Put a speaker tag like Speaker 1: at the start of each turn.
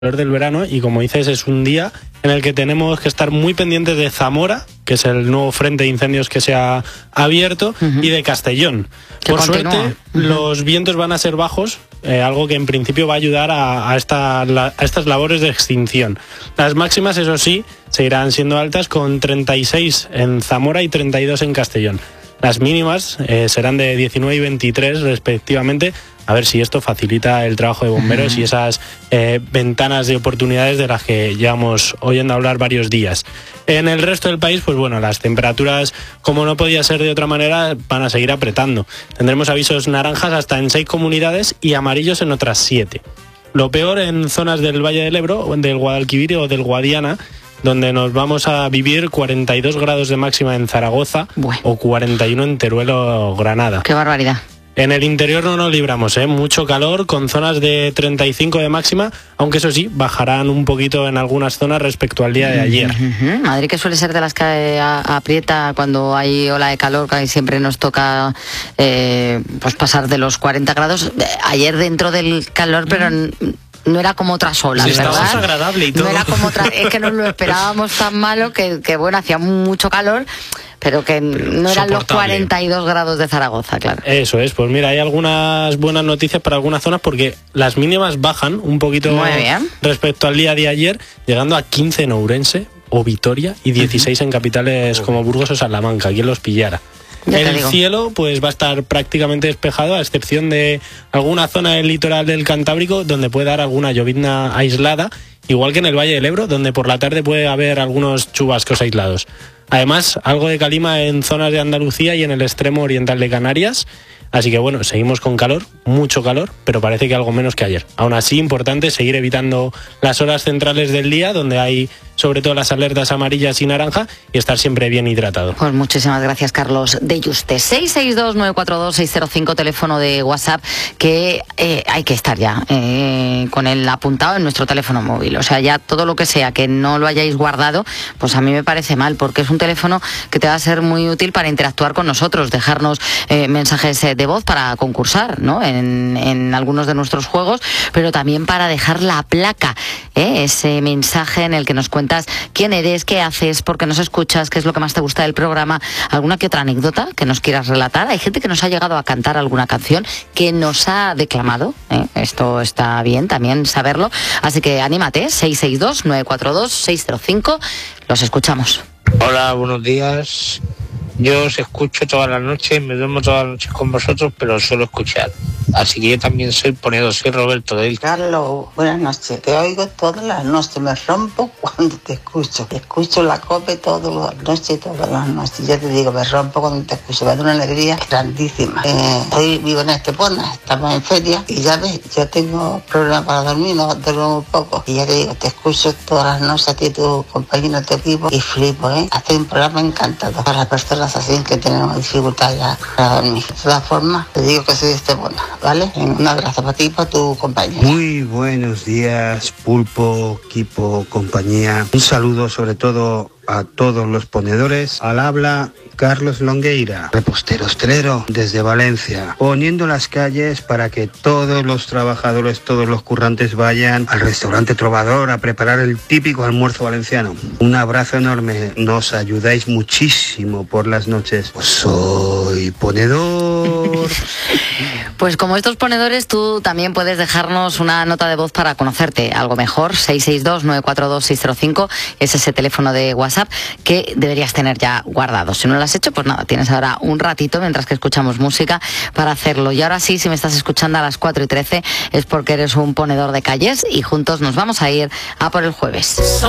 Speaker 1: del verano, y como dices, es un día en el que tenemos que estar muy pendientes de Zamora, que es el nuevo frente de incendios que se ha abierto, y de Castellón.
Speaker 2: Que
Speaker 1: por
Speaker 2: continúa.
Speaker 1: suerte, los vientos van a ser bajos, algo que en principio va a ayudar a estas labores de extinción. Las máximas, eso sí, seguirán siendo altas, con 36 en Zamora y 32 en Castellón. Las mínimas serán de 19 y 23 respectivamente, a ver si esto facilita el trabajo de bomberos y esas ventanas de oportunidades de las que llevamos oyendo hablar varios días. En el resto del país, pues bueno, las temperaturas, como no podía ser de otra manera, van a seguir apretando. Tendremos avisos naranjas hasta en 6 comunidades y amarillos en otras 7. Lo peor en zonas del Valle del Ebro, del Guadalquivir o del Guadiana, donde nos vamos a vivir 42 grados de máxima en Zaragoza, o 41 en Teruel o Granada.
Speaker 2: ¡Qué barbaridad!
Speaker 1: En el interior no nos libramos, mucho calor, con zonas de 35 de máxima, aunque eso sí, bajarán un poquito en algunas zonas respecto al día de ayer.
Speaker 2: Madrid, que suele ser de las que aprieta cuando hay ola de calor, que siempre nos toca pues pasar de los 40 grados. Ayer dentro del calor, pero no era como otras olas,
Speaker 1: sí,
Speaker 2: ¿verdad?
Speaker 1: Estaba agradable y todo.
Speaker 2: No era como es que nos lo esperábamos tan malo que bueno, hacía mucho calor, pero que no eran los 42 grados de Zaragoza, claro.
Speaker 1: Eso es, pues mira, hay algunas buenas noticias para algunas zonas, porque las mínimas bajan un poquito respecto al día de ayer, llegando a 15 en Ourense o Vitoria y 16 en capitales como Burgos o Salamanca, quien los pillara. El cielo pues va a estar prácticamente despejado, a excepción de alguna zona del litoral del Cantábrico donde puede dar alguna llovizna aislada, igual que en el Valle del Ebro, donde por la tarde puede haber algunos chubascos aislados. Además, algo de calima en zonas de Andalucía y en el extremo oriental de Canarias. Así que bueno, seguimos con calor, mucho calor, pero parece que algo menos que ayer. Aún así, importante seguir evitando las horas centrales del día, donde hay sobre todo las alertas amarillas y naranja, y estar siempre bien hidratado.
Speaker 2: Pues muchísimas gracias, Carlos de Yuste. 662-942-605, teléfono de WhatsApp, que hay que estar ya con el apuntado en nuestro teléfono móvil. O sea, ya todo lo que sea que no lo hayáis guardado, pues a mí me parece mal, porque es un teléfono que te va a ser muy útil para interactuar con nosotros, dejarnos mensajes de voz para concursar, ¿no? en algunos de nuestros juegos, pero también para dejar la placa, ese mensaje en el que nos cuentas quién eres, qué haces, por qué nos escuchas, qué es lo que más te gusta del programa, alguna que otra anécdota que nos quieras relatar. Hay gente que nos ha llegado a cantar alguna canción, que nos ha declamado, esto está bien también saberlo, así que anímate, 662-942-605, los escuchamos.
Speaker 3: Hola, buenos días. Yo os escucho todas las noches, me duermo todas las noches con vosotros, pero os suelo escuchar. Así que yo también soy ponedor, soy Roberto de
Speaker 4: Carlos, buenas noches. Te oigo todas las noches, me rompo cuando te escucho. Te escucho la COPE todas las noches. Ya te digo, me rompo cuando te escucho. Me da una alegría grandísima. Hoy vivo en Estepona, estamos en feria, y ya ves, yo tengo problemas para dormir, no duermo un poco. Y ya te digo, te escucho todas las noches a ti, tu compañero, tu equipo, y flipo, Hace un programa encantador para las personas así que tenemos dificultad ya para dormir. De todas formas, te digo que soy de Estepona, ¿vale? Un abrazo para ti y para tu compañero.
Speaker 5: Muy buenos días, Pulpo, equipo, compañía. Un saludo sobre todo a todos los ponedores. Al habla Carlos Longueira, repostero hostelero desde Valencia, poniendo las calles para que todos los trabajadores, todos los currantes vayan al restaurante Trovador a preparar el típico almuerzo valenciano. Un abrazo enorme, nos ayudáis muchísimo por las noches. Pues soy ponedor.
Speaker 2: Pues como estos ponedores, tú también puedes dejarnos una nota de voz para conocerte algo mejor. 662-942-605 es ese teléfono de WhatsApp que deberías tener ya guardado. Si no lo has hecho, pues nada, tienes ahora un ratito mientras que escuchamos música para hacerlo. Y ahora sí, si me estás escuchando a las 4:13 es porque eres un ponedor de calles, y juntos nos vamos a ir a por el jueves.